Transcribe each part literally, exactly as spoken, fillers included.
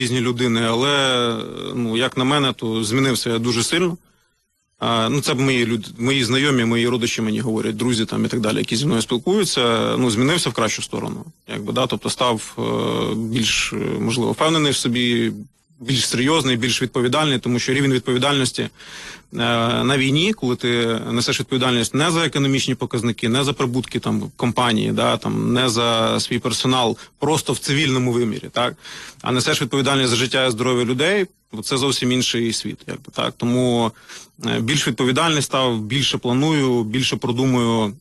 різні людини, але, ну, як на мене, то змінився я дуже сильно. А, ну, це мої люди, мої знайомі, мої родичі мені говорять, друзі там і так далі, які зі мною спілкуються, ну, змінився в кращу сторону, якби, да, тобто став е, більш, можливо, впевнений в собі, більш серйозний, більш відповідальний, тому що рівень відповідальності е, на війні, коли ти несеш відповідальність не за економічні показники, не за прибутки там компанії, да, там, не за свій персонал, просто в цивільному вимірі, так, а несеш відповідальність за життя і здоров'я людей, це зовсім інший світ, якби, так. Тому е, більш відповідальний став, більше планую, більше продумую,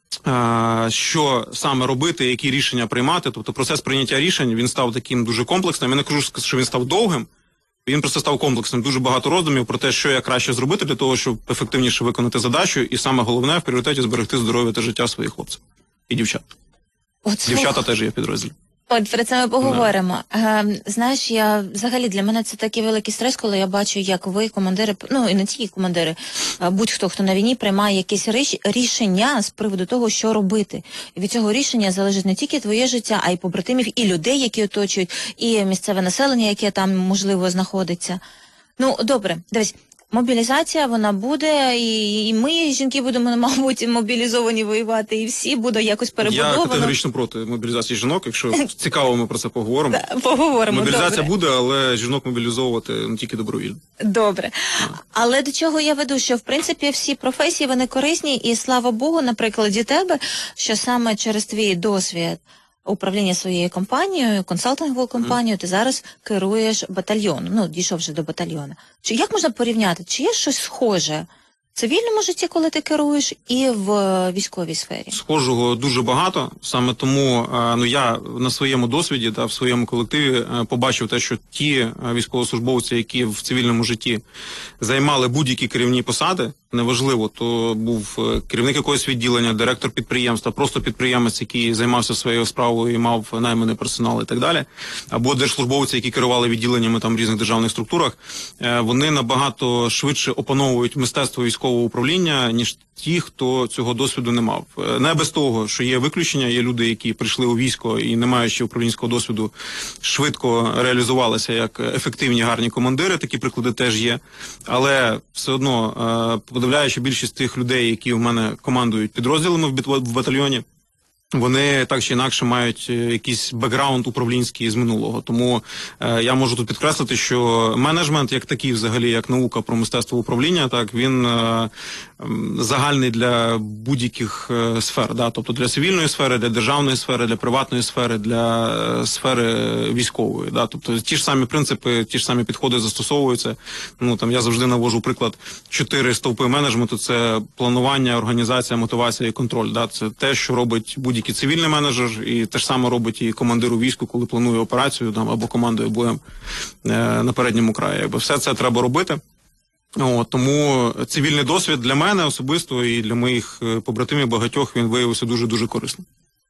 е, що саме робити, які рішення приймати. Тобто процес прийняття рішень, він став таким дуже комплексним. Я не кажу, що він став довгим, він просто став комплексним. Дуже багато роздумів про те, що я краще зробити для того, щоб ефективніше виконати задачу, і саме головне в пріоритеті зберегти здоров'я та життя своїх хлопців і дівчат. От Дівчата слух... теж є в підрозділі. От, про це ми поговоримо. Е, знаєш, я, взагалі, для мене це такий великий стрес, коли я бачу, як ви, командири, ну, і не тільки командири, будь-хто, хто на війні, приймає якісь ріш... рішення з приводу того, що робити. І від цього рішення залежить не тільки твоє життя, а й побратимів, і людей, які оточують, і місцеве населення, яке там, можливо, знаходиться. Ну, добре, дивись. Мобілізація, вона буде, і, і ми, жінки, будемо, мабуть, мобілізовані воювати, і всі буде якось перебудовано. Я категорично проти мобілізації жінок, якщо цікаво, ми про це поговоримо. Да, поговоримо, Мобілізація добре. буде, але жінок мобілізовувати не тільки добровільно. Добре. А. Але до чого я веду, що, в принципі, всі професії, вони корисні, і, слава Богу, на прикладі тебе, що саме через твій досвід управління своєю компанією, консалтинговою компанією, mm. ти зараз керуєш батальйоном, ну, дійшов вже до батальйону. Чи як можна порівняти, чи є щось схоже в цивільному житті, коли ти керуєш, і в військовій сфері? Схожого дуже багато, саме тому, ну, я на своєму досвіді та в своєму колективі побачив те, що ті військовослужбовці, які в цивільному житті займали будь-які керівні посади, неважливо, то був керівник якогось відділення, директор підприємства, просто підприємець, який займався своєю справою і мав найманий персонал і так далі, або держслужбовці, які керували відділеннями там в різних державних структурах, вони набагато швидше опановують мистецтво військового управління, ніж ті, хто цього досвіду не мав. Не без того, що є виключення, є люди, які прийшли у військо і, не маючи управлінського досвіду, швидко реалізувалися як ефективні, гарні командири, такі приклади теж є, але все одно, подивляючи більшість тих людей, які в мене командують підрозділами в батальйоні, вони так чи інакше мають якийсь бекграунд управлінський з минулого. Тому е, я можу тут підкреслити, що менеджмент як такий, взагалі, як наука про мистецтво управління, так, він е, загальний для будь-яких е, сфер. Да? Тобто для цивільної сфери, для державної сфери, для приватної сфери, для е, сфери військової. Да? Тобто ті ж самі принципи, ті ж самі підходи застосовуються. Ну, там, я завжди навожу приклад чотири стовпи менеджменту. Це планування, організація, мотивація і контроль. Да? Це те, що робить будь-який цивільний менеджер, і те ж саме робить і командир у війську, коли планує операцію там, або командує боєм е, на передньому краї. Якби все це треба робити. О, тому цивільний досвід для мене особисто і для моїх побратимів багатьох, він виявився дуже-дуже корисним.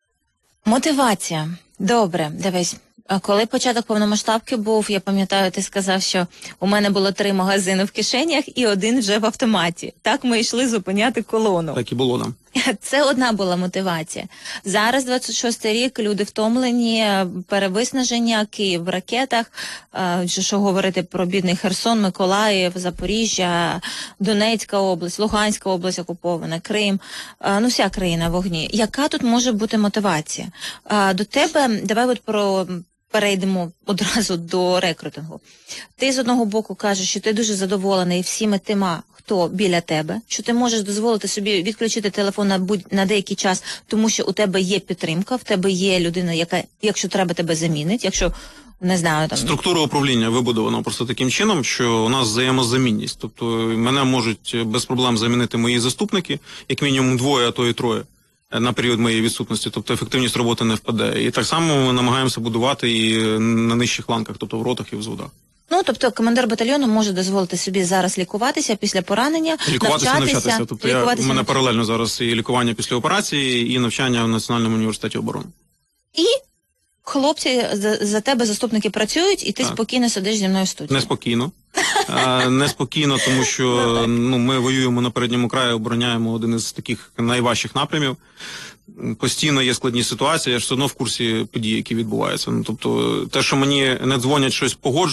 Мотивація. Добре, дивись. Коли початок повномасштабки був, я пам'ятаю, ти сказав, що у мене було три магазини в кишенях і один вже в автоматі. Так ми йшли зупиняти колону. Так і було нам. Це одна була мотивація. Зараз, двадцять шостий рік, люди втомлені, перевиснаження, Київ в ракетах, що говорити про бідний Херсон, Миколаїв, Запоріжжя, Донецька область, Луганська область окупована, Крим, ну вся країна в вогні. Яка тут може бути мотивація? До тебе, давай от про... перейдемо одразу до рекрутингу. Ти з одного боку кажеш, що ти дуже задоволений всіми тима, хто біля тебе, що ти можеш дозволити собі відключити телефон на, будь, на деякий час, тому що у тебе є підтримка, в тебе є людина, яка, якщо треба, тебе замінить, якщо, не знаю, там... Структура управління вибудована просто таким чином, що у нас взаємозамінність. Тобто мене можуть без проблем замінити мої заступники, як мінімум двоє, а то і троє, на період моєї відсутності, тобто ефективність роботи не впаде. І так само ми намагаємося будувати і на нижчих ланках, тобто в ротах і в взводах. Ну, тобто командир батальйону може дозволити собі зараз лікуватися після поранення, лікуватися, навчатися. навчатися. Тобто я, у мене навчатися. Паралельно зараз і лікування після операції, і навчання в Національному університеті оборони. І хлопці за, за тебе, заступники, працюють, і ти так. спокійно сидиш зі мною в студії. Неспокійно. а, неспокійно, тому що ну, ми воюємо на передньому краї, обороняємо один із таких найважчих напрямів. постійно є складні ситуації, я ж все одно в курсі подій, які відбуваються. Ну, тобто, те, що мені не дзвонять щось погоджувати,